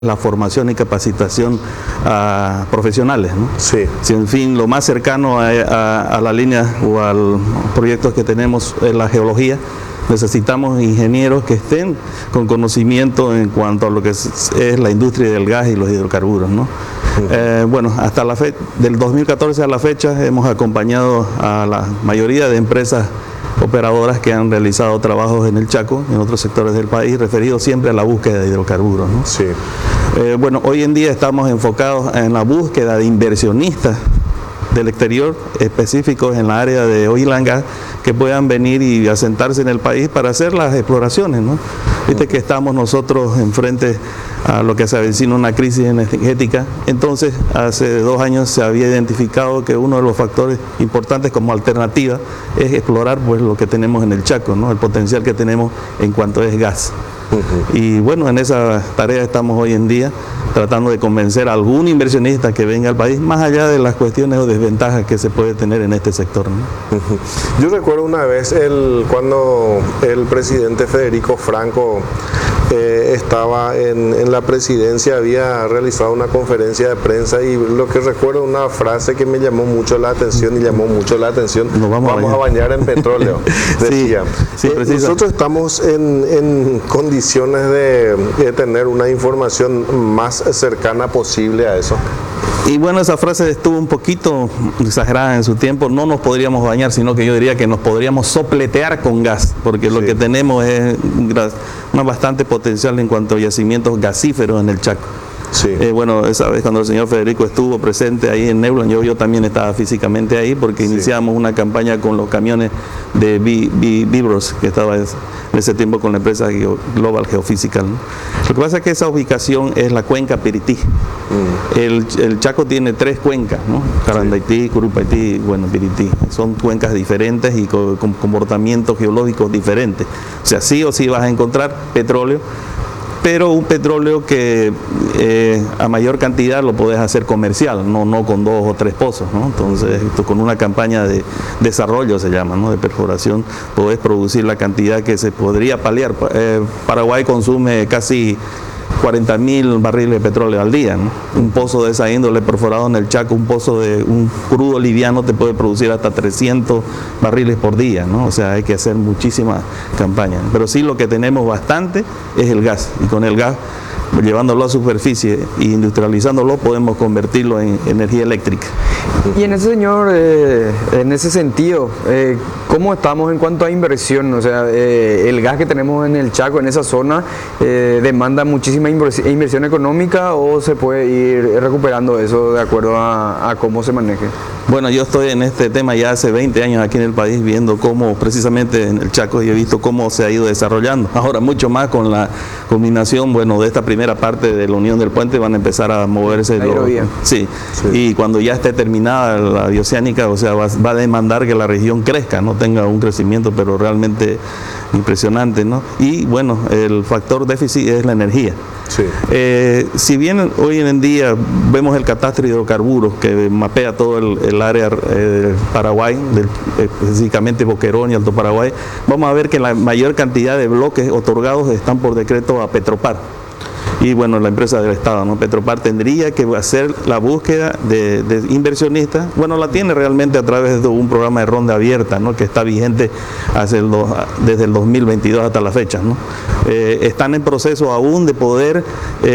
la formación y capacitación a profesionales, ¿no? Sí. Si en fin, lo más cercano a la línea o al proyecto que tenemos es la geología, necesitamos ingenieros que estén con conocimiento en cuanto a lo que es la industria del gas y los hidrocarburos, ¿no? Bueno, hasta la del 2014 a la fecha hemos acompañado a la mayoría de empresas operadoras que han realizado trabajos en el Chaco, en otros sectores del país, referidos siempre a la búsqueda de hidrocarburos, ¿no? Sí. Bueno, hoy en día estamos enfocados en la búsqueda de inversionistas del exterior, específicos en la área de oil and gas, que puedan venir y asentarse en el país para hacer las exploraciones, ¿no? Viste que estamos nosotros enfrente a lo que se avecina una crisis energética. Entonces, hace 2 años se había identificado que uno de los factores importantes como alternativa es explorar pues lo que tenemos en el Chaco, ¿no? El potencial que tenemos en cuanto es gas. Y bueno, en esa tarea estamos hoy en día tratando de convencer a algún inversionista que venga al país, más allá de las cuestiones o desventajas que se puede tener en este sector, ¿no? Yo recuerdo una vez cuando el presidente Federico Franco estaba en la presidencia, había realizado una conferencia de prensa, y lo que recuerdo, una frase que me llamó mucho la atención Nos vamos a bañar en petróleo, decía. Sí, nosotros estamos en condiciones de tener una información más cercana posible a eso. Y bueno, esa frase estuvo un poquito exagerada en su tiempo. No nos podríamos bañar, sino que yo diría que nos podríamos sopletear con gas, porque lo que tenemos es bastante potencial en cuanto a yacimientos gasíferos en el Chaco. Sí. Bueno, esa vez cuando el señor Federico estuvo presente ahí en Neuland, yo también estaba físicamente ahí, porque iniciamos una campaña con los camiones de Vibros, que estaba en ese tiempo con la empresa Global Geophysical, ¿no? Lo que pasa es que esa ubicación es la cuenca Pirití. El Chaco tiene 3 cuencas, ¿no? Carandaití, Curupaití y bueno, Pirití. Son cuencas diferentes y con comportamientos geológicos diferentes. O sea, sí o sí vas a encontrar petróleo, pero un petróleo que a mayor cantidad lo podés hacer comercial, no con 2 o 3 pozos, ¿no? Entonces, con una campaña de desarrollo se llama, ¿no? De perforación, podés producir la cantidad que se podría paliar. Paraguay consume casi 40.000 barriles de petróleo al día, ¿no? Un pozo de esa índole perforado en el Chaco, un pozo de un crudo liviano te puede producir hasta 300 barriles por día, ¿no? O sea, hay que hacer muchísimas campañas. Pero sí, lo que tenemos bastante es el gas, y con el gas, llevándolo a superficie e industrializándolo, podemos convertirlo en energía eléctrica. Y en ese sentido, ¿cómo estamos en cuanto a inversión? O sea, el gas que tenemos en el Chaco, en esa zona, demanda muchísima inversión económica, ¿o se puede ir recuperando eso de acuerdo a cómo se maneje? Bueno, yo estoy en este tema ya hace 20 años aquí en el país, viendo cómo precisamente en el Chaco, y he visto cómo se ha ido desarrollando. Ahora mucho más con la combinación, bueno, de esta primera parte de la Unión del Puente, van a empezar a moverse. Sí. Y cuando ya esté terminada la bioceánica, o sea, va a demandar que la región crezca, no tenga un crecimiento, pero realmente impresionante, ¿no? Y bueno, el factor déficit es la energía. Sí. Si bien hoy en día vemos el catastro de hidrocarburos que mapea todo el área del Paraguay, específicamente Boquerón y Alto Paraguay, vamos a ver que la mayor cantidad de bloques otorgados están por decreto a Petropar. Y bueno, la empresa del Estado, ¿no? Petropar tendría que hacer la búsqueda de inversionistas. Bueno, la tiene realmente a través de un programa de ronda abierta, ¿no? Que está vigente desde el 2022 hasta la fecha, ¿no? Están en proceso aún de poder,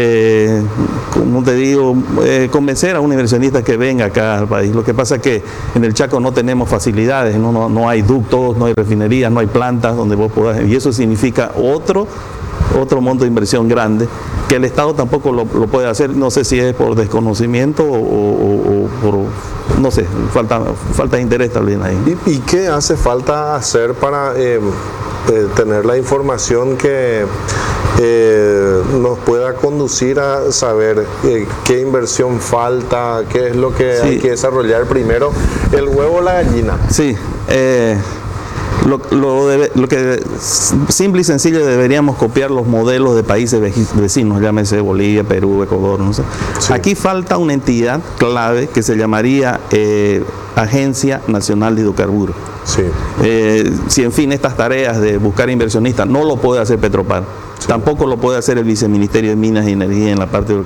como te digo, convencer a un inversionista que venga acá al país. Lo que pasa es que en el Chaco no tenemos facilidades, no hay ductos, no hay refinerías, no hay plantas donde vos podás, y eso significa otro monto de inversión grande, que el Estado tampoco lo puede hacer. No sé si es por desconocimiento o por, no sé, falta de interés también ahí. ¿Y qué hace falta hacer para tener la información que nos pueda conducir a saber qué inversión falta, qué es lo que hay que desarrollar primero, el huevo o la gallina? Sí. Lo que simple y sencillo, deberíamos copiar los modelos de países vecinos, llámese Bolivia, Perú, Ecuador, no sé. Sí. Aquí falta una entidad clave que se llamaría Agencia Nacional de Hidrocarburos. Sí. Si en fin estas tareas de buscar inversionistas no lo puede hacer Petropar, Tampoco lo puede hacer el Viceministerio de Minas y Energía en la parte de